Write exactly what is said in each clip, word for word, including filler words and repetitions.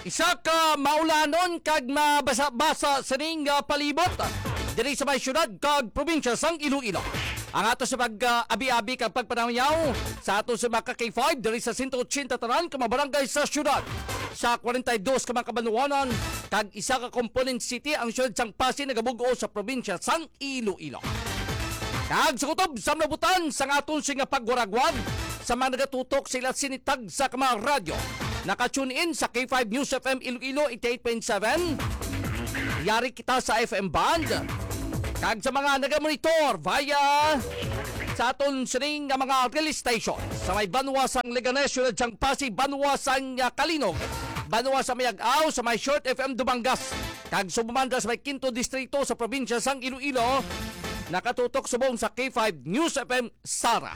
Isa ka maulanon kag mabasa-basa sa ring uh, palibot diri sa may syudad kag probinsya sang Iloilo. Ang ato sa pag-abi-abi uh, kag pagpanahyaw sa ato sa mga K five diri sa one eighty tanan ka mga barangay sa syudad. Sa forty-two ka mga kabanuanan kag isa ka component city ang syudad sang Pasig nagabugo sa probinsya sang Iloilo. Kag sa kutob sa nabutan sang aton singa pagwaragwag sa mga nagatutok sila sinitag sa mga radyo. Naka-tune in sa K five News F M Iloilo eighty-eight point seven. Yari kita sa F M band. Kag sa mga nagamonitor via sa aton sining nga mga relay station sa may Banwasang Leganes, Syudad sang Pasig, Banwasang uh, Kalinog, Banwa sa Mayag-aw, sa may Short F M Dumangas, kag sumumanda sa may Quinto Distrito sa probinsya sang Iloilo, nakatutok subong sa K five News F M Sara.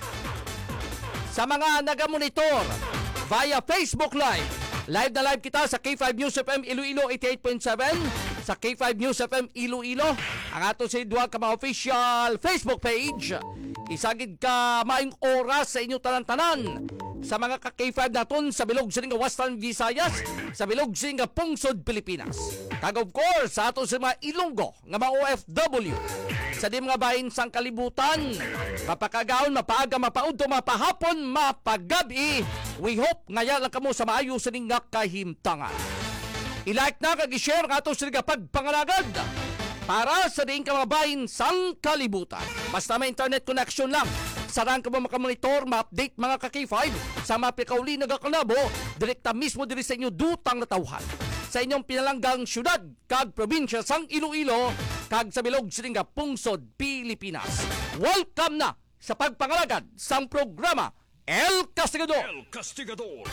Sa mga nagamonitor via Facebook Live, live na live kita sa K five News F M Iloilo eighty-eight point seven, sa K five News F M Iloilo, ang ato si duha ka mga official Facebook page. Isagid ka maayong oras sa inyo tanan-tanan sa mga ka-K five naton sa bilog sining Western Visayas, sa bilog sining Pungsod, Pilipinas. Kag of course sa ato sa mga Ilonggo nga mga O F W sa di mga bahin sang kalibutan, mapakagaon, mapaaga, mapaudto, mapahapon, mapagabi. We hope ngaya lang kamo sa maayo sining nga kahimtangan. I-like na kag i-share nga ato sining pagpangalagad para sa diing kamabahin sang kalibutan. Basta may internet connection lang. Sarang ka ba makamonitor, ma-update mga ka-K five sa mga pikauli nagakalabo, direkta mismo diri sa inyo dutang natawhan. Sa inyong pinalanggang syudad, kag probinsya sang Iloilo, kag sa bilog sining Pungsod, Pilipinas. Welcome na sa pagpangalagad sang programa El Castigador. El Castigador.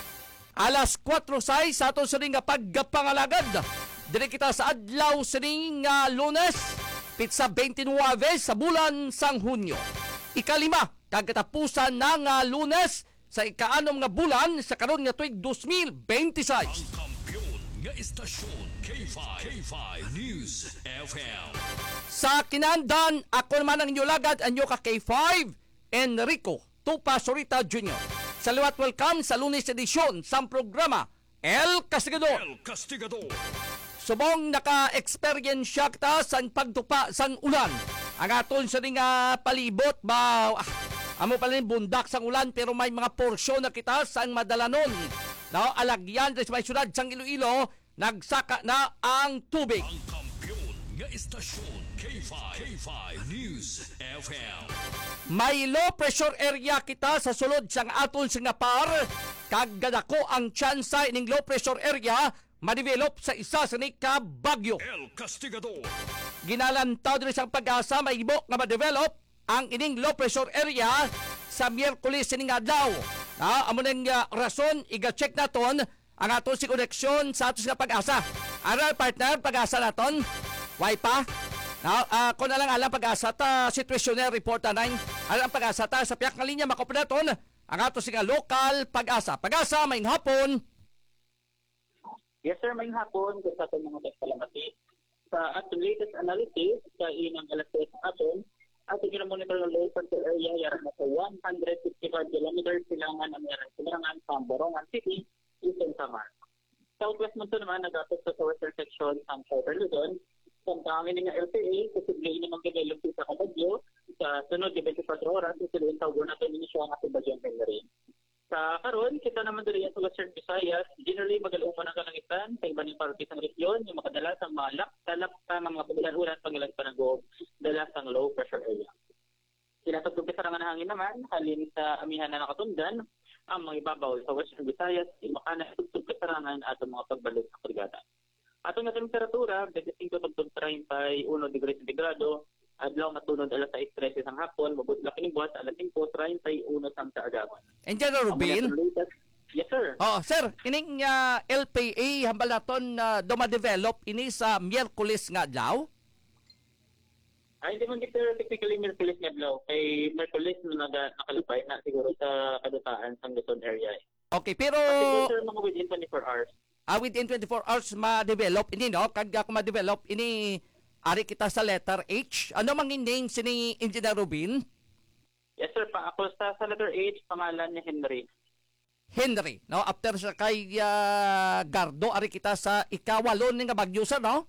Alas four say sa aton sining pagpangalagad. Diri kita sa adlaw sining uh, Lunes, pitsa twenty-nine sa bulan sang Hunyo. Ikalima, kagatapusan ng uh, Lunes sa ikaanom nga bulan sa karon nga tuig twenty twenty-six. Ang kampiyon nga istasyon K five. K five News F M. Sa kinandan, ako naman ang inyo lagad, anyo ka K five, Enrico Tupa Sorita Junior Sa liwat welcome sa Lunes edisyon sa programa El Castigador. El Castigador. Subong naka-experience siya kita sa pagtupa sang ulan. Ang aton sa nga palibot ba, ah, amo pala yung bundak sang ulan pero may mga porsyon na kita sang madalanon. No, alagyan sa may syudad sang Iloilo, nagsaka na ang tubig. Ang kampiyon nga istasyon K five. K five News F M. May low pressure area kita sa sulod sang aton sa nga par, kag gadako ang tsansa ining low pressure area ma-develop sa isa sa ni ka bagyo. El Castigador. Ginalantaw din sa pag-asa may ibo nga ma-develop ang ining low pressure area sa Miyerkules sining adlaw. Ah, amo nang uh, rason iga-check naton ang aton si koneksyon sa aton sa pag-asa. Aral partner pag-asa naton. Why pa? Now, uh, kung na lang alam pag-asa ta situational report na nine. Alam pag-asa ta sa piyak nga linya makopon naton ang aton si local pag-asa. Pag-asa may hapon. Yes sir, may hapon kung sa ating mga kalamati. Sa ating latest analysis, sa inang alas tres aton, ating ginamonitor ng low pressure area, yaran na sa one hundred fifty-five kilometers silangan ang yaran silangan sa Borongan City, Eastern Samar. Southwest mo ito naman, nag-atos sa western section ng Southern Luzon. Kung kami nga L P A, posible naman develop sa kabagyo, sa sunod di twenty-four oras, susuliin tawag natin ini siya ang ating bagyong Henry. Sa karon, kita naman diri sa Western Visayas, generally magaluman ang kalangitan sa iba ng parte ng regiyon, yung makadala sa malak, talap sa mga pagbulan-ulan pangilan pa nag-uog, dala sa low pressure area. Sinatagdog sa nga hangin naman, halin sa amihan na nakatundan, ang mga ibabaw sa Western Visayas, imakana tugtog kasarangan at mga pagbalog sa kurgada. Atong nga temperatura, twenty-five tugtog thirty-one degrees centigrado, adlaw matunod alas sais trese sang hapon, mabudlak ini buhat alas five thirty-one sang sa agawan. Engineer Rubin? Yes, sir. Oh, sir, ining uh, L P A hambal naton uh, duma-develop ini sa Miyerkules nga adlaw? Ay, hindi man kita technically Merkulis nga adlaw. Kay Merkulis na naga, nakalupay na siguro sa kadutaan sa Luzon area. Okay, pero Siguro, sir, mga within twenty-four hours. Ah, within twenty-four hours ma-develop ini, no? Kag ako ma-develop ini, ari kita sa letter H. Ano mang name sini Engineer Rubin? Yes, sir. Pa ako sa, sa letter H, pangalan niya Henry. Henry, no? After sa kay ah, Gardo, ari kita sa ikawalo ni nga bagyo sir, no?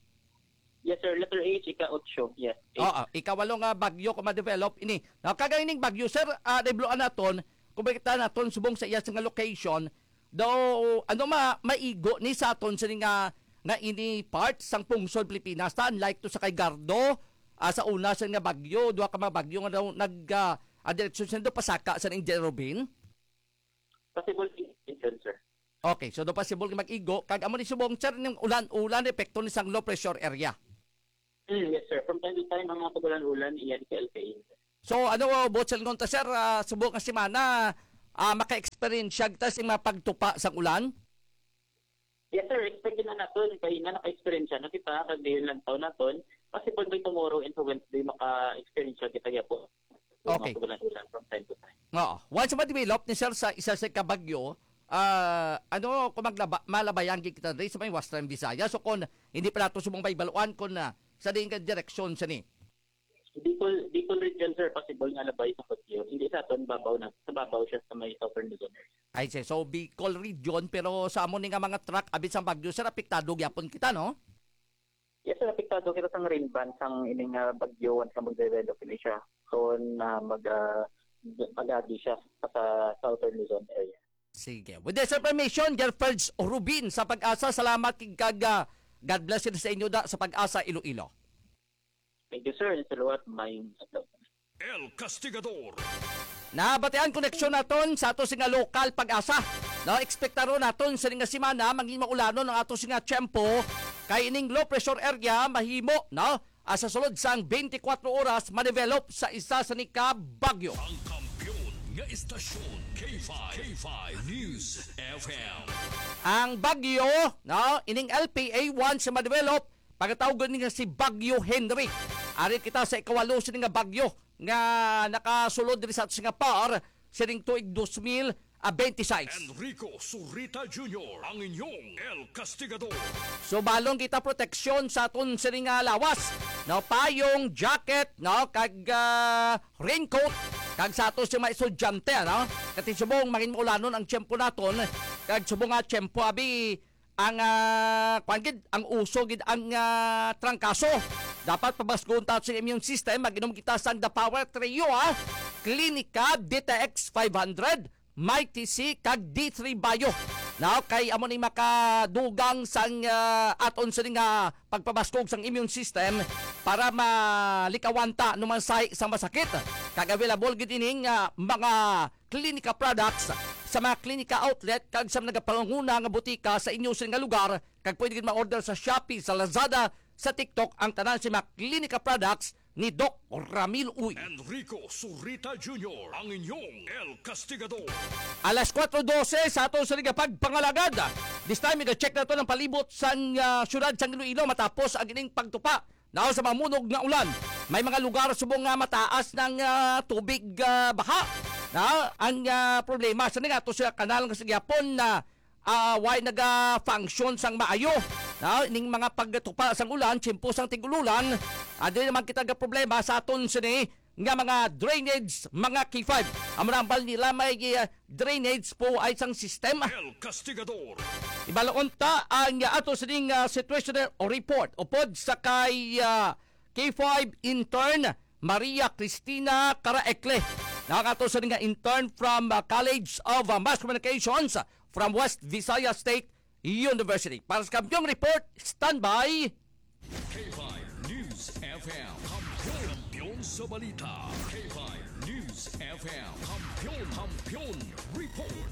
Yes, sir. Letter H, ika-otso. Yes. H. Oo, ikawalo nga bagyo ko ma-develop ini. Now, kagaya ning bagyo sir, uh, debloan naton, kung bakit naton subong sa iya nga location, do ano ma maigo ni sa aton sa nga nga ini part sang pungsod Pilipinas ta unlike to sa kay Gardo, uh, sa una sa nga bagyo, duha ka mga bagyo nga daw nag uh, uh, direksyon sa do pasaka sa ning Jerobin. Possible extension, sir. Okay, so do possible nga mag-igo kag amo ni subong sir ning ulan-ulan epekto ni sang low pressure area. Mm, yes, sir. From time to time, ang mga pagulan-ulan, iyan ka L P A. So ano botsel ngon ta sir, uh, subong nga semana uh, maka-experience siya ta sing mapagtupa sang ulan. Yes, sir. Expected na natin. Kaya na naka-experience siya na kita. Kag diyon lang taon natin. Possible by tomorrow and to Wednesday maka-experience siya kita ya po. Okay. Mga pagulan-ulan from time to time. Oo. Once ma-develop ni sir sa isa sa kabagyo, ah ano kung maglaba, malabayan kita rin sa may Western Visayas. So kung hindi pa nato subong baybaluan kung na sa din ka direksyon sa ni. Bicol, Bicol region, sir, possible nga labay sa bagyo. Hindi sa aton babaw na. Sa babaw siya sa may southern Luzon area. Ay say, so Bicol region pero sa amo ni nga mga truck abit sa bagyo sir apektado gyapon kita no? Yes, sir. Apektado kita sang rain band sang ining uh, bagyo once na mag-develop ini siya. So, na mag, uh, mag-agi siya sa southern Luzon area. Sige. With this information, Gerfels Rubin sa Pag-asa. Salamat kig kag uh, God bless you sa inyo da sa Pag-asa Iloilo. Thank you, sir. Salamat. May El Castigador. Nabatian koneksyon naton sa ato singa lokal Pag-asa. No, ekspektaro naton sa nga semana mangin maulanon ang ato singa tiyempo kay ining low pressure area mahimo no ah, sa sulod sang twenty-four oras ma-develop sa isa sa nika bagyo. Ang kampiyon nga istasyon K five. K five News F M. Ang bagyo no ining L P A one sa ma-develop pagkatawag ni nga si Bagyo Henry. Ari kita sa ikawalo sa nga bagyo nga nakasulod diri sa ato nga par sining tuig two thousand twenty-six. Enrico Surita Junior ang inyong El Castigador. So balong kita proteksyon sa aton sining nga lawas. No payong, jacket, no kag uh, raincoat kag sa ato si mga estudyante no. Kati subong magin maulanon ang tiyempo naton kag subong nga tiyempo abi ang uh, gid ang uso gid ang uh, trangkaso. Dapat pabasgon ta sa immune system maginom kita sang The Power Trio ha. Clinica D T X five hundred, Mighty C kag D three Bio. Now kay amo ni makadugang sang uh, aton sa nga pagpabaskog sang immune system para malikawan ta numan say sa masakit. Kag available gid ining uh, mga Clinica products sa mga Clinica outlet kag sa nagapanguna nga butika sa inyo sa nga lugar kag pwede gid ma-order sa Shopee, sa Lazada, sa TikTok ang tanan sa mga Clinica products ni Doc Ramil Uy. Enrico Surita Junior ang inyong El Castigador. Alas four twelve sa ato sa pagpangalagad. This time, i-check na ito ng palibot sa uh, syudad sa Iloilo matapos ang ining pagtupa na sa mamunog na ulan. May mga lugar subong nga mataas ng uh, tubig uh, baha. Na, ang uh, problema sa nga ito sa kanal ng Sigyapon na uh, why naga-function sang maayo. Na, ining mga pagtupa sang ulan, tsimpo sang tigululan. Ado naman kita ga problema sa aton sini nga mga drainage, mga K five. Ang marambal nila may uh, drainage po ay isang sistema. El Castigador. Ibalaon ta ang uh, ato sining uh, situational report upod sa kay uh, K five intern Maria Cristina Caraecle. Nakato sa nga intern from uh, College of uh, Mass Communications from West Visayas State University. Para sa kampiong report, standby. K five News F M. Kampiyon, kampiyon sa balita. K five News F M. Kampiyon, kampiyon report.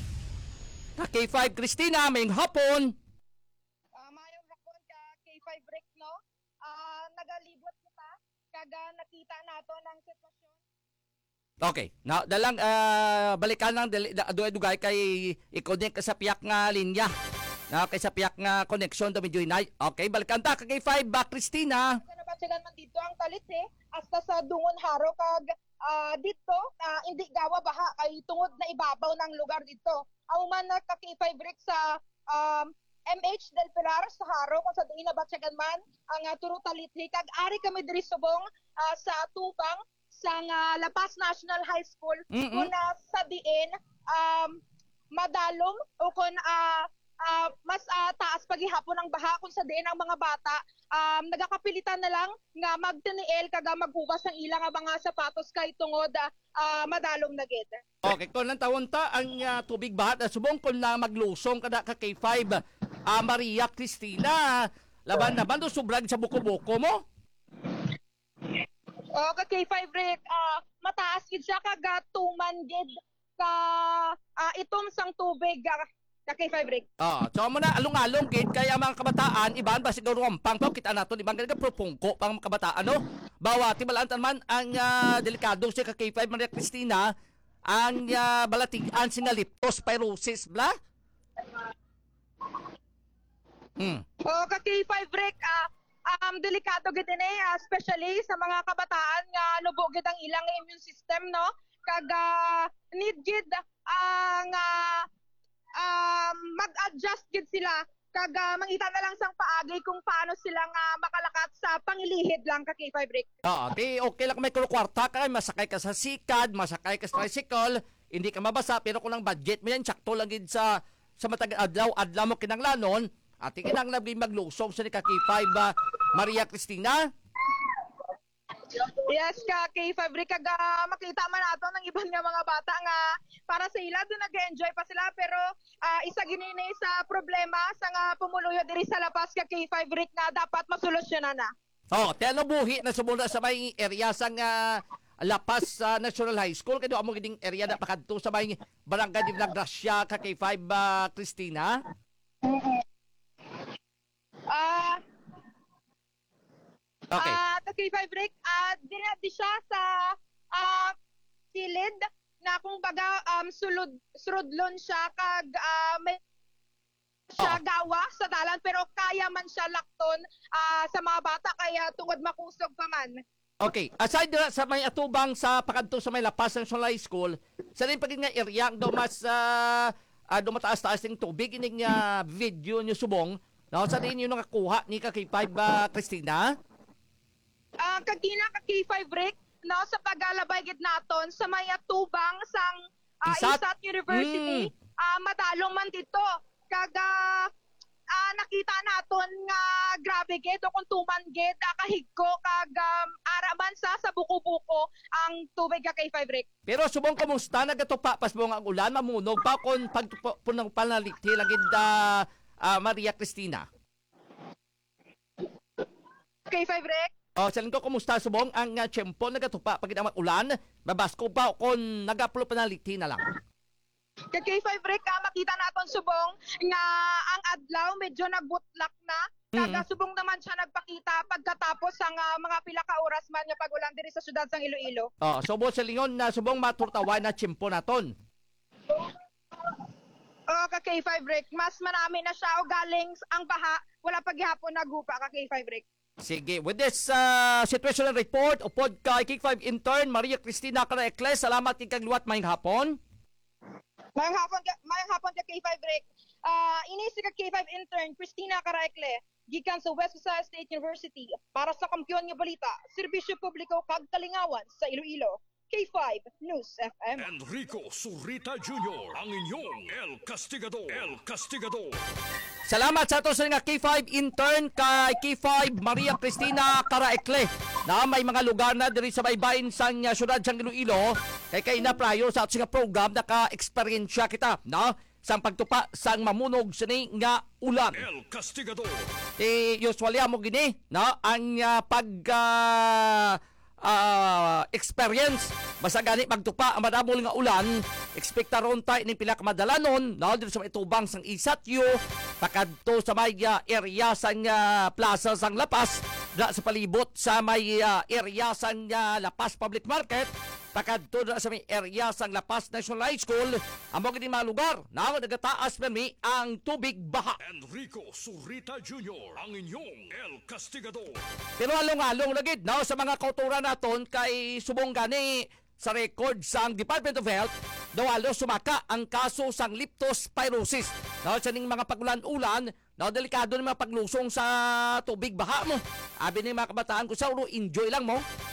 Na K five Christina, may hapon. Uh, mayong hapon ka K five Rick, no? Uh, nagalibot kita, kaga nakita nato ng sitwasyon. Okay, na dalang uh, balikan lang dugay kay i-connect sa piyak nga linya. Na kay sa piyak nga connection to medyo inay. Okay, balikan ta kay five ba Christina. Sana ba sila man dito ang talit eh, hasta sa dungon haro kag uh, dito, uh, hindi gawa baha kay tungod na ibabaw ng lugar dito. Ang man na ka K five Rick sa um, M H del Pilar sa haro kung sa diin na batsagan man ang uh, turo talithi kag ari kami diri subong uh, sa tubang sa uh, Lapas National High School Mm-mm. kung na sa diin um, madalom o kung ah, ah, mas ah, taas paghihapon ang baha kung sa diin ang mga bata um, nagakapilitan na lang nga magtiniel kaga maghugas ng ilang nga mga sapatos kay tungod ah, ah, madalom na gid. Okay, kung lang tawon ta ang ah, tubig bahat na subong kung na maglusong kada ka K five ah, Maria Cristina laban na bando sobrang sa buko-buko mo. O ka K five Rick, ah, mataas gid siya kaga tuman gid ka ah, itom sang tubig ah, ka K five Rick. Ah, so mo na along-along gid kaya mga kabataan iban ba siguro wampang pa kita naton ibang ganun propungko pang mga kabataan no. Bawati balaan man ang ah, delikado si ka K five Maria Cristina ang uh, balatigan sinaliptos pyrosis bla. Hmm. O ka K five Rick, ah, um, delikado gid ini ah, especially sa mga kabataan nga lubog gid ang ilang immune system no. Kaga need gid ang ah, um, mag-adjust gid sila kaga mangita na lang sang paagi kung paano sila nga makalakat sa pangilihid lang ka K five Rick. Ah, di okay lang kung may kwarta ka, masakay ka sa sikad, masakay ka sa tricycle, hindi ka mabasa pero kung lang budget mo yan, sakto lang gid sa sa matag adlaw, adlaw mo kinanglanon, at kinang nabing maglusong sa ni ka K five ah, Maria Cristina. Yes ka K five Rick, kaga makita man nato ng ibang nga mga bata nga para sa ila doon nag-enjoy pa sila pero ah, isa ginini sa problema sa nga pumuluyo diri sa lapas ka K five Rick nga dapat masolusyonan na. Oh, telo buhi na sumula sa may area sang ah, Lapas sa National High School kay do amo giding area na pakadto sa may barangay di Gracia ka K five ah, Cristina. Ah, Okay. ah ka K five Rick, ah dira di siya sa ah silid na kung baga um, sulod surudlon siya kag ah, may siya Oo. gawa sa dalan pero kaya man siya lakton ah, sa mga bata kaya tungod makusog pa man. Okay, aside dira sa may atubang sa pakadto sa may Lapas National High School, sa rin pagin nga area ang daw mas uh, uh, dumataas-taas ng tubig ining uh, video niyo subong. No, sa rin yung nakakuha ni ka K five uh, Cristina. Ah, kagina ka K five Rick no sa paglalabay gid naton sa may atubang sang ah, Isat? Isat University ah, madalong man dito kaga ah, nakita naton nga grabe gid o kung tuman gid ah, kahigko kag um, ara man sa sa buko-buko ang tubig ka K five Rick. Pero subong kumusta nagatupa pas mo nga ang ulan mamunog pa kon pagpunang panalikti lagid uh, uh, Maria Cristina. K five Rick. O, sa ko kumusta subong ang uh, tiyempo nagatupa pag ang ulan, babasko pa o kon nagapulo panalikti na lang. Kay K five Rick, ah, makita naton subong nga ang adlaw medyo nagbutlak na. Kaga subong naman siya nagpakita pagkatapos ang ah, mga pila ka oras man nga pagulan diri sa syudad sang Iloilo. O, subo sa lingon na subong maturtawan na tiyempo naton. O ka K five Rick, mas marami na siya o galing ang baha, wala pa gihapon nagupa ka K five Rick. Sige, with this uh, situational report upod kay K five intern Maria Cristina Caraecles, salamat kay luwat mayong hapon. Mayang hapon ka, mayang hapon ka K five Rick. Ah, ini si ka K five intern Cristina Caraecle, gikan sa West Visayas State University para sa Kampiyon nga Balita, Serbisyo Publiko kag Kalingawan sa Iloilo. K five News F M. Enrico Surrita Junior ang inyong El Castigador. El Castigador. Salamat sa ato sa nga K five intern kay K five Maria Cristina Caraecle na may mga lugar na diri sa baybayin sang uh, syudad sang Iloilo kay kay na prayo sa ato nga program naka-eksperyensya kita no sang pagtupa sang mamunog sini nga ulan. El Castigador. Ti usually amo gini no ang uh, pag uh, uh, experience basta gani magtupa ang madamol nga ulan ekspektaron tayo ni pila ka madalanon no dito sa itubang sang Isatyo pakadto sa may uh, area sang uh, plaza sang Lapas da sa palibot sa may uh, area sang uh, Lapas Public Market pakadto da sa may area sang Lapas National High School amo gini mga lugar na nagataas pa mi ang tubig baha. Enrico Surrita Junior ang inyong El Castigador. Pero along-along lagid no sa mga kauturan naton kay subong gani sa record sang Department of Health daw alo sumaka ang kaso sang leptospirosis. No sa ning mga pagulan-ulan, no delikado ni mga paglusong sa tubig baha mo. Abi ni mga kabataan ko sa uro enjoy lang mo.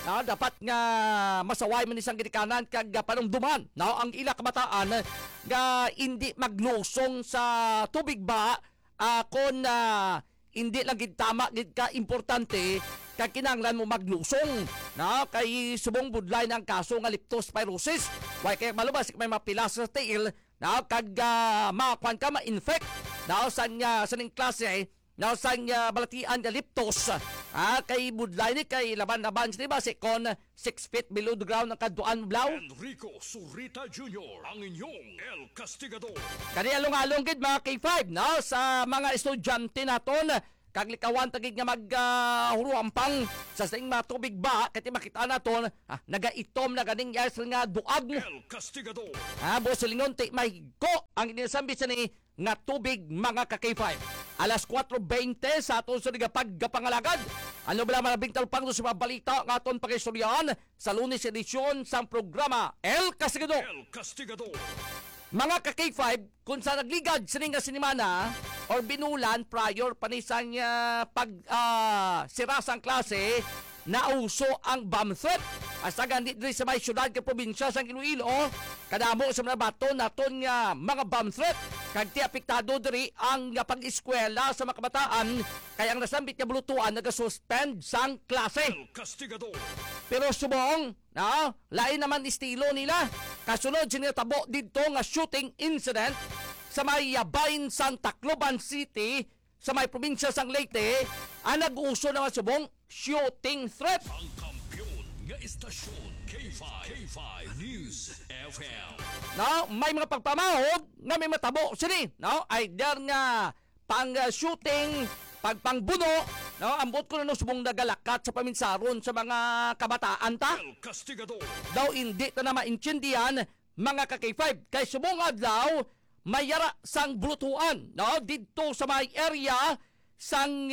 na dapat nga masaway man isang ginikanan kag panumduman no ang ila kabataan nga hindi maglusong sa tubig ba uh, kon uh, hindi lang gid tama gid ka importante kag kinahanglan mo maglusong no kay subong budlay ng kaso nga leptospirosis way kay malubas may mapilas sa tail no kag uh, makuan ka ma-infect no sa uh, sa ning klase no sa uh, balatian nga leptos ah kay budlay ni kay laban-laban si ba si kon six feet below the ground ang kaduan blaw Enrico Surita Junior ang inyong El Castigador. kani along-along gid mga K five no sa mga estudyante naton kag likawan tagig nga maghuruampang uh, sa sing mga tubig ba kati makita naton ah, nagaitom na ganing yas nga duag El Castigador. ah bosilingon ti mahigko ang inisambi sa ni nga tubig mga ka K five alas four twenty sa aton sa paggapangalagad ano bala malabing talpang sa mga balita nga aton pakistoryahan sa Lunes edisyon sang programa El Castigador. El Castigador. Mga ka K five, kung sa nagligad sining nga sinimana or binulan prior panisang uh, pag uh, sirasang klase nauso ang bomb threat. Asagan di diri sa may syudad ka probinsya sang Iloilo, kadamo sa mga bato naton nga mga bomb threat. Kag ti apektado diri ang uh, pag-eskwela sa mga kabataan kaya ang nasambit nga bulutuan naga-suspend sang klase. El Castigador. Pero subong, no, lain naman estilo nila. Kasunod sinitabo dito nga shooting incident sa may Yabain sang Tacloban City sa may probinsya sang Leyte ang nag-uso naman subong shooting threat. Ang kampiyon nga istasyon K five. K five News F M. No, may mga pagpamahog nga may matabo sini, no? Either nga pang uh, shooting, pagpangbuno, no? Ambot ko na no subong nagalakat sa paminsaron sa mga kabataan ta. El Castigador. Daw hindi ta na maintindihan mga ka K five kay subong adlaw mayara sang bulutuan no didto sa may area sang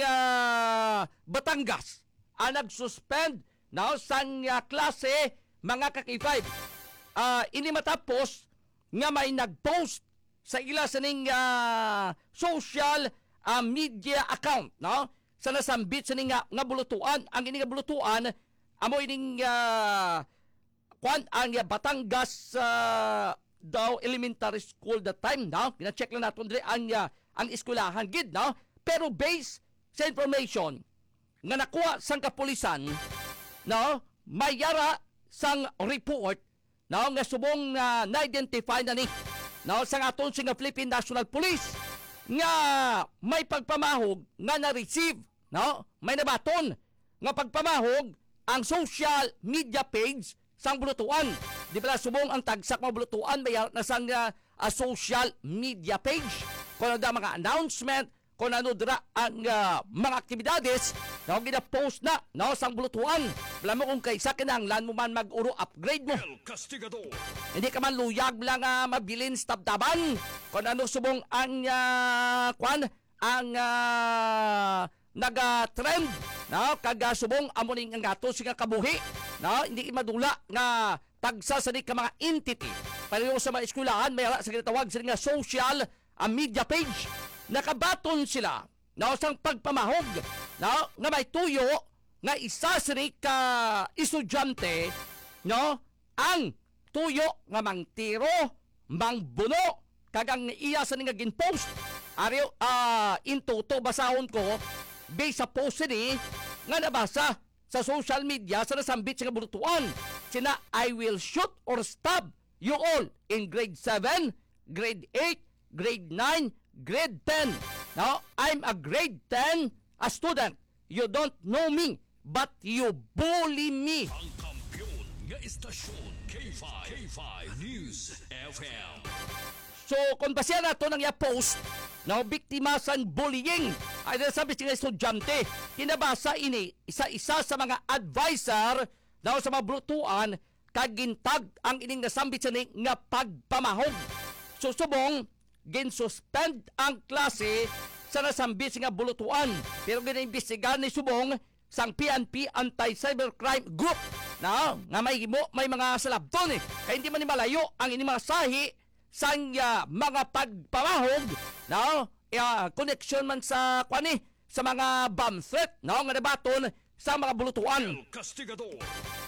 uh, Batangas ang nagsuspend no sang uh, klase mga ka K five uh, ini matapos nga may nagpost sa ila sa ning uh, social uh, media account no sa nasambit sa ning nga, nga bulutuan ang ini nga bulutuan amo ining uh, kwan ang uh, Batangas uh, daw elementary school that time no gina-check lang naton dire ang uh, ang eskwelahan gid no pero based sa information nga nakuha sang kapulisan no mayara sang report no nga subong uh, na-identify na ni no sang aton sing Philippine National Police nga may pagpamahog nga na-receive no may nabaton nga pagpamahog ang social media page sang bulutuan. Di pala subong ang tagsak mga bulutuan may na sang uh, uh, social media page. Kung ano da mga announcement, kung ano dira ang uh, mga aktibidades na gina-post na no, sang bulutuan. Alam mo kung kaysa kinahanglan mo man mag-uro upgrade mo. El Castigador. Hindi ka man luyag lang uh, mabilin sa tabtaban. Kung ano subong ang uh, kwan, ang uh, naga-trend no kaga subong amo ning ang gato siga kabuhi no hindi madula nga tagsasani ka mga entity pareho sa mga eskwelahan may sa ginatawag sila nga social uh, media page nakabaton sila no sang pagpamahog no nga may tuyo nga isa sini ka estudyante no ang tuyo nga mangtiro mangbuno kagang iya sa nga ginpost ari uh, into to basahon ko based sa post ni nga nabasa sa social media sa nasambit sa kabulutuan. Sina, I will shoot or stab you all in grade seven, grade eight, grade nine, grade ten. Now, I'm a grade ten a student. You don't know me, but you bully me. Ang kampiyon nga istasyon K five. K five News F M. So, kung basya na ito nang ya-post, na biktima sang bullying, ay nasabi siya estudyante, kinabasa ini, isa-isa sa mga advisor na sa mga blutuan, kagintag ang ining nasambit sa ni nga pagpamahog. Susubong, ginsuspend ang klase sa nasambit sa nga bulutuan. Pero giniimbestigahan ni Subong sang P N P Anti-Cybercrime Group na nga may mo may mga salabton eh. Kaya hindi man ni malayo ang ini mga sahi sang uh, mga pagpamahog no uh, connection man sa kwani sa mga bomb threat no nga nabaton sa mga bulutuan. El Castigador.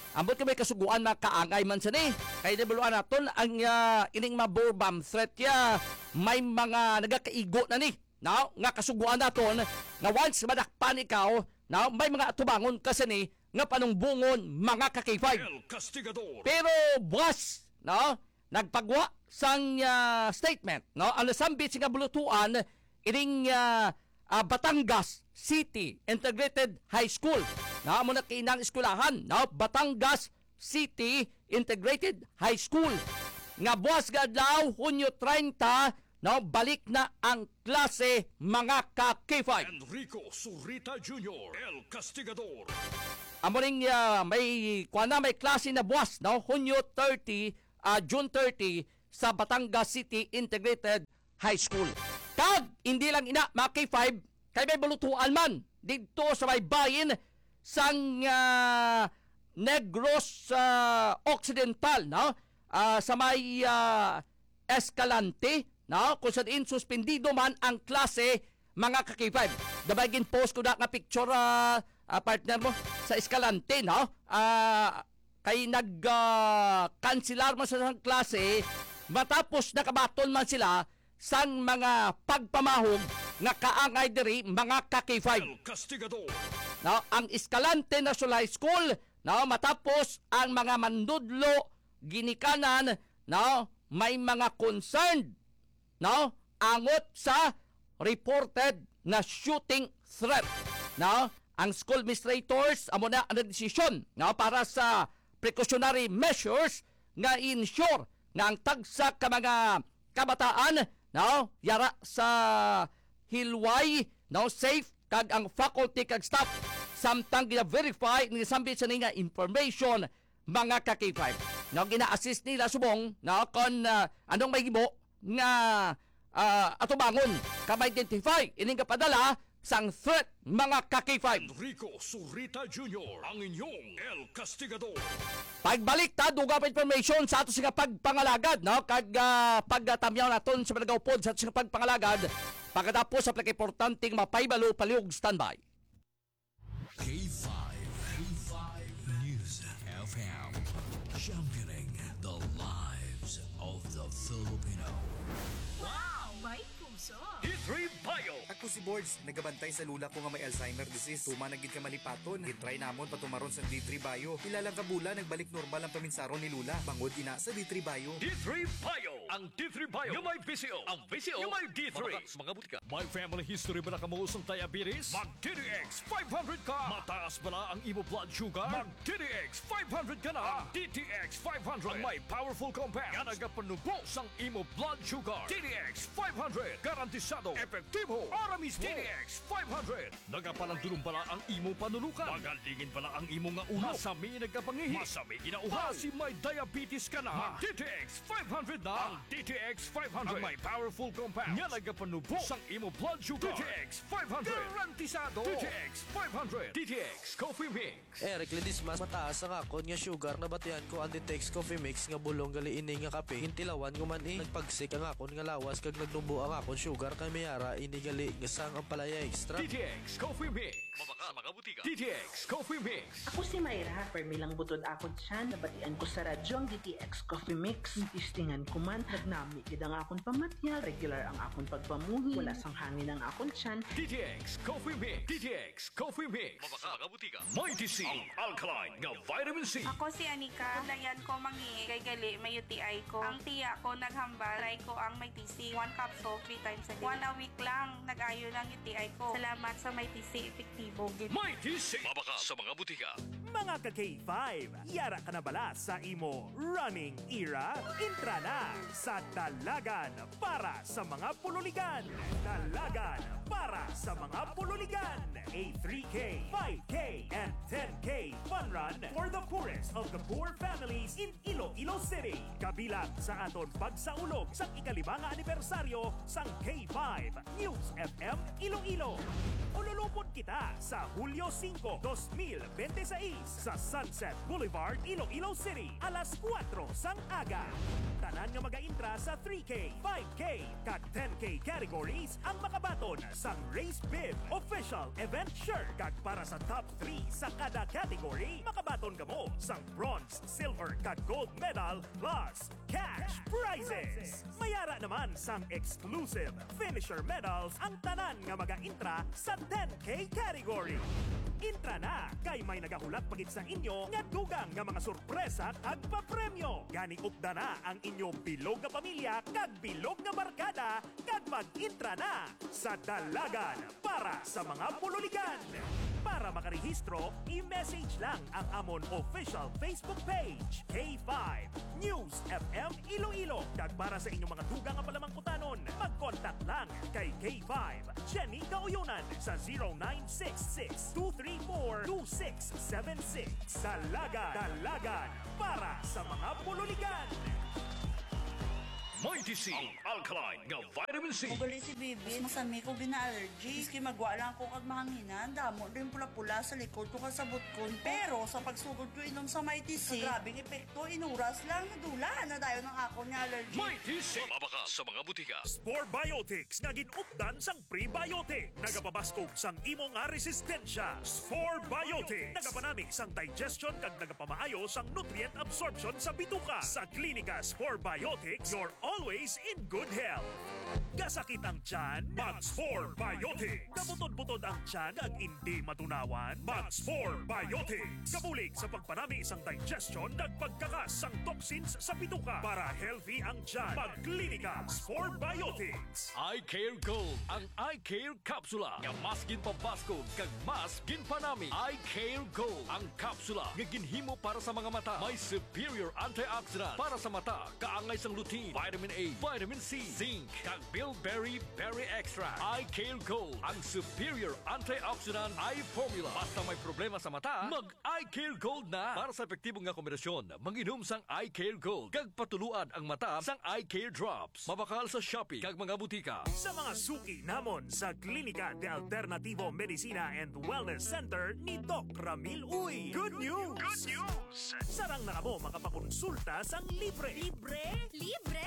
Ambot kay may kasuguan makaangay man sa ni. Kay debuluan naton ang uh, ining mga bomb threat ya may mga nagakaigo na ni. No, nga kasuguan naton nga once madakpan ikaw, no, may mga atubangon kasi ni nga panungbungon mga ka-K five. El Castigador. Pero boss, no, nagpagwa sang uh, statement, no, ang nasambit nga bulutuan ining uh, uh, Batangas City Integrated High School. Na mo na kinang eskulahan, no, Batangas City Integrated High School. Nga buwas gadlaw Hunyo thirty, no, balik na ang klase mga ka-K five. Enrico Surita Junior El Castigador. Amo ring uh, may kuana may klase na buwas, no, Hunyo thirty, uh, June thirty sa Batangas City Integrated High School. Kag hindi lang ina mga K five kay may bulutuan man dito sa may bayin sang uh, Negros uh, Occidental, no, uh, sa may uh, Escalante, no, kung saan suspendido man ang klase mga ka-K five. Dabay gin post ko na nga picture uh, uh, partner mo sa Escalante, no, uh, kay nag-kansilar uh, man sa klase matapos nakabaton man sila sang mga pagpamahog nga kaangay diri mga ka-K five. El Castigador. No, ang Escalante National High School, no, matapos ang mga mandudlo ginikanan, no, may mga concerned, no, angot sa reported na shooting threat. No, ang school administrators amo na ang desisyon, no, para sa precautionary measures nga ensure nga ang tagsa ka mga kabataan, no, yara sa hilway, no, safe kag ang faculty kag staff samtang gina-verify ni sambit sa nga information mga ka-K five. No, gina-assist nila subong, no, kon uh, anong may gibo nga uh, atubangon ka ma-identify ining kapadala sang threat mga ka-K five. Enrico Surita Junior ang inyong El Castigador. Pagbalik ta duga pa information sa ato nga pagpangalagad, no, kag uh, pagtamyaw naton sa panagawpod sa ato nga pagpangalagad pagkatapos sa plaka-importanteng mapaybalo paliog standby. K five. K five News F M. Championing the lives of the Filipino. Wow! May puso! D three Bio. Ako si Boards, nagabantay sa lula ko nga may Alzheimer disease. Tuma nagid ka malipaton. Gitry namon patumaron sa D three Bio. Ilalang kabula nagbalik normal ang paminsaron ni Lula. Bangod ina sa D three Bio. D three Bio. Ang D three Bio. Yung may P C O. Ang P C O. Yung may D three. Mga, mga butika. May family history ba na kamuusong diabetes? Mag D D X five hundred ka. Mataas ba na ang imo blood sugar? Mag D D X five hundred ka na. Ang D T X five hundred. Ang may powerful compound. Yan nagapanubos ang imo blood sugar. D D X five hundred. Garantisado. Epektibo. Aramis D D X five hundred. Nagapalang dulong bala ang imo panulukan. Magalingin bala ang imo nga ulo. Masami nagapangihi. Masami ginauhaw. Kasi may diabetes ka na. Mag D T X five hundred na. Ang D T X five hundred. Ang may powerful compound. Yan nagapanubos ang imo blood sugar. D T X five hundred. Garantisado. D T X five hundred. D T X Coffee Mix. Eric Lidis mas mataas ang akon nga sugar na batian ko ang Ditex Coffee Mix nga bulong gali ini nga kape. Hintilawan ko man eh. Nagpagsik ang akon nga lawas kag nagnumbo ang akon sugar kay mayara ini gali nga sang ang palaya extra. D T X Coffee Mix. Mabaka mga butika. D T X Coffee Mix. Ako si Mayra, permilang butod akon siyan, nabatian ko sa radyo ang D T X Coffee Mix. Tistingan ko man, nagnami gid ang akon pamatyal, regular ang akon pagpamuhi, wala sang hangin ang akon siyan. D T X Coffee Mix. D T X Coffee Mix. Mabaka mga butika. Mighty C. Ang alkaline nga vitamin C. Ako si Anika. Dayan ko mangi kay gali may U T I ko. Ang tiya ko naghambal, try ko ang may T C. One capsule, three times a day. One a week lang, nag-ayo lang U T I ko. Salamat sa may T C, epektibo. Mighty C. Mabaka sa mga butika. Mga ka-K five, yara ka na bala sa imo running era? Intra na sa Dalagan para sa mga pululigan. Dalagan para sa mga pululigan. A three K, five K, and ten K fun run for the poorest of the poor families in Iloilo City. Kabilang sa aton pagsaulog sa ikalimang anibersaryo sang K five News F M Iloilo. Ululupot kita sa Hulyo five, twenty twenty-six sa Sunset Boulevard, Iloilo City, alas kwatro sang aga. Tanan nga mag-intra sa three K, five K, kag ten K categories ang makabaton sang Radio Race Bib Official Event Shirt. Kag para sa top three sa kada category, makabaton ka mo sa bronze, silver, kag gold medal plus cash prizes. Mayara naman sang exclusive finisher medals ang tanan nga maga-intra sa ten K category. Intra na kay may nagahulat pagit sa inyo nga dugang nga mga sorpresa kag papremyo. Gani upda na ang inyo bilog nga pamilya kag bilog nga barkada kag mag-intra na sa Dalagan para sa mga pululigan. Para makarehistro, i-message lang ang amon official Facebook page, K five News F M Iloilo. Kag para sa inyong mga dugang nga palamangkutanon, mag-contact lang kay K five Jenny Gauyunan sa zero nine six six two three four two six seven six. Dalagan, Dalagan para sa mga pululigan. Mighty C, ang alkaline nga vitamin C. Ugali si Bibi, masami ko bina-allergy. Iski magwa lang ko kag mahanginan. Damo rin pula-pula sa likod ko kasabot ko. Pero sa pagsugod ko inom sa Mighty C, grabing epekto, inuras lang, nadula na dayo ng ako niya allergy. Mighty C, mabakas sa mga butika. Spore Biotics nga ginupdan sang prebiotic. Nagapabaskog sang imo nga resistensya. Spore Biotics. Nagapanami sang digestion kag nagapamaayo sang nutrient absorption sa bituka. Sa klinika Spore Biotics, you're always in good health. Gasakit ang tiyan? Max four Biotics. Kabutod-butod ang tiyan ag hindi matunawan? Max four Biotics. Kabulig sa pagpanami isang digestion ag pagkakas sang toxins sa bituka para healthy ang tiyan. Magklinika Spore Biotics. Eye Care Gold, ang Eye Care Capsula. Nga mas ginpabaskog kag mas ginpanami. Eye Care Gold, ang kapsula nga ginhimo para sa mga mata. May superior antioxidant para sa mata. Kaangay sang lutein, vitamin A, vitamin C, zinc, kag bilberry berry extract. Eye Care Gold, ang superior antioxidant eye formula. Basta may problema sa mata, mag Eye Care Gold na. Para sa epektibong nga kombinasyon, manginom sang Eye Care Gold kag patuluan ang mata sang Eye Care Drops. Mabakal sa Shopee kag mga butika. Sa mga suki namon sa Klinika de Alternativo Medicina and Wellness Center ni Doc Ramil Uy. Good news! Good news! Sarang na kamo makapakonsulta sang libre. Libre? Libre!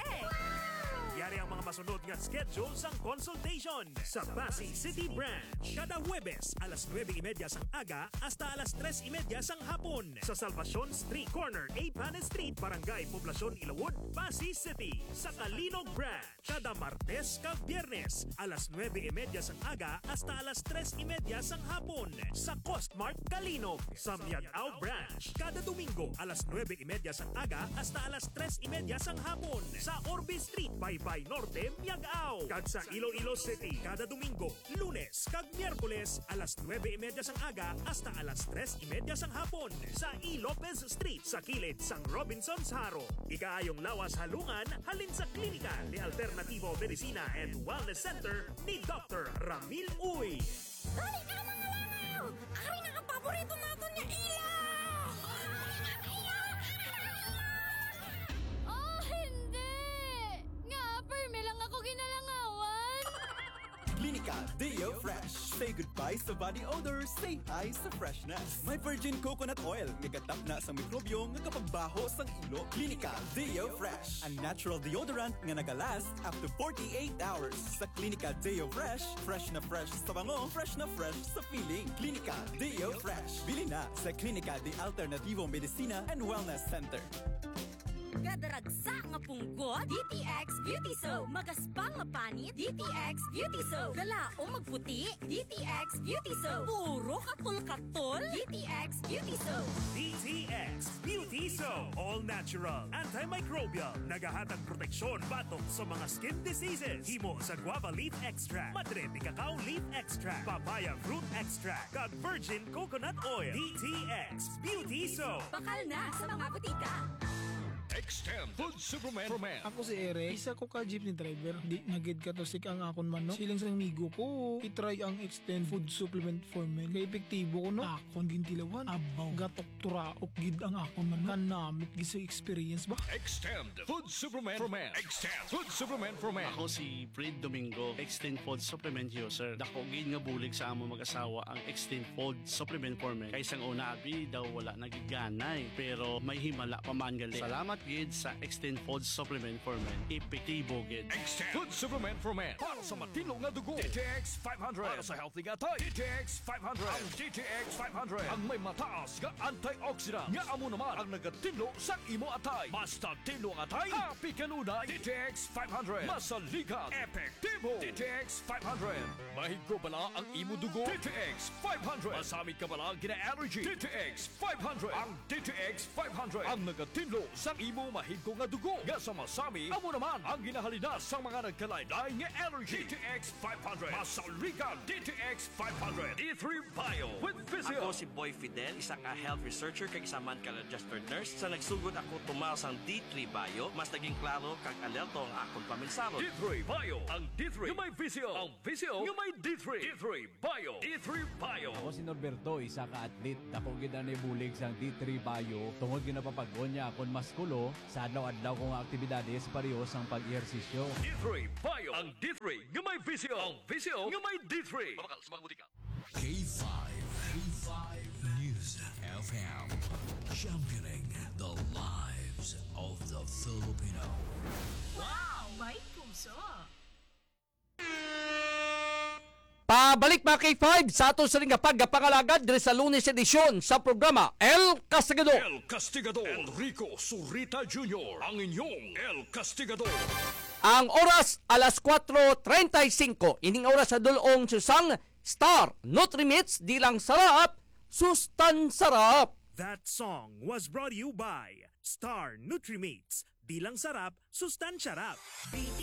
Yari ang mga masunod nga schedule sang consultation sa Pasig City Branch. Kada Huwebes, alas nueve y media sang aga hasta alas tres y media sang hapon. Sa Salvacion Street Corner, A. Panes Street, Barangay Poblacion, Ilawod, Pasig City. Sa Kalinog Branch, kada Martes kag Biyernes, alas nueve y media sang aga hasta alas tres y media sang hapon. Sa Costmart Kalinog. Sa Miagao Branch, kada Domingo, alas nueve y media sang aga hasta alas tres y media sang hapon. Sa Orbe Street, Baybay Norte, Miagao. Kag sa Iloilo City, kada Domingo, Lunes kag Miyerkules, alas nueve y media sang aga hasta alas tres y media sang hapon. Sa E. Lopez Street, sa kilid sang Robinson's Haro. Ikaayong lawas halungan, halin sa Klinika de Alternativo Medicina and Wellness Center ni Doctor Ramil Uy. Dali ka mga langaw! Ari na ang paborito nato niya ilaw! Oh, hindi! Nga, perme lang ako ginalangawan! Klinika Deo Fresh. Say goodbye sa body odor, say hi sa freshness. May virgin coconut oil, nagatap na sa mikrobyo nga kapagbaho sang ilo. Klinika Deo Fresh. Ang natural deodorant nga nagalast up to forty-eight hours. Sa Klinika Deo Fresh, fresh na fresh sa bango, fresh na fresh sa feeling. Klinika Deo Fresh. Bili na sa Klinika de Alternativo Medicina and Wellness Center. Gadaragsa nga punggot, D T X Beauty Soap. Magaspang nga panit, D T X Beauty Soap. Galaong magputi, D T X Beauty Soap. Puro katol-katol, D T X Beauty Soap. D T X Beauty Soap. All natural, antimicrobial, nagahatag proteksyon batok sa mga skin diseases. Himo sa guava leaf extract, madre de cacao leaf extract, papaya fruit extract, kag virgin coconut oil. D T X Beauty Soap. Bakal na sa mga butika. Extend Food Supplement for Men. Ako si Eric, isa ko ka jeepney driver. Di nagid ka to sik ang akon man, no? Siling sa migo ko, itry ang Extend Food Supplement for Men. Kaya epektibo ko, no? Akon gintilawan, abaw, gatok turaok gid ang akon man, kanamit gisa experience ba? Extend Food Supplement for Men. Extend Food Supplement for Men. Ako si Fred Domingo, Extend Food Supplement user. Dako gid nga bulig sa amo mag-asawa ang Extend Food Supplement for Men. Kaysang una abi daw wala nagiganay, pero may himala pa man gali. Salamat gid sa Extend Food Supplement for Men. Epektibo gid. Extend Food Supplement for Men. Para sa matino nga dugo. D T X five hundred. Para sa healthy nga tay. D T X five hundred. Ang D T X five hundred. Ang may mataas nga antioxidant. Nga amo naman ang nagatinlo sa imo atay. Basta tinlo ang atay. Happy kanunay. D T X five hundred. Masaligan. Epektibo. D T X five hundred. Mahigko bala ang imo dugo. D T X five hundred. Masamit ka bala gina-allergy. D T X five hundred. Ang D T X five hundred. Ang nagatinlo sa imo mahigko nga dugo. Nga sa masami, amo naman ang ginahalina sa mga nagkalaylay nga allergy. D T X five hundred. Masaligan. D T X five hundred. D three Bio with Physio. Ako si Boy Fidel, isa ka health researcher kag isa man ka registered nurse. Sa nagsugod ako tumas ang D three Bio, mas naging klaro kag alerto ang akong paminsaro. D three Bio. Ang D three nga may Physio. Ang Physio nga may D three. D three Bio. D three Bio. Ako si Norberto, isa ka atlet. Dako gid ani bulig sang D three Bio. Tungod ginapapagon niya akon maskulo sa adlaw-adlaw kong aktibidades pareho sang pag-ehersisyo. D three Bio. Ang D three nga may Physio. Ang Physio nga may D three. Mabakal sa mga butika. K five. K five News F M. Championing the lives of the Filipino. Wow! May puso! Pabalik mga K five sa ato sa ring pagpangalagad diri sa Lunes edisyon sa programa El Castigador. El Castigador. Enrico Surita Junior Ang inyong El Castigador. Ang oras alas kwatro treinta y cinco. Ining oras sa dulong susang Star Nutrimits di lang sarap, sustan sarap. That song was brought to you by Star Nutrimates. Di lang sarap, sustan sarap.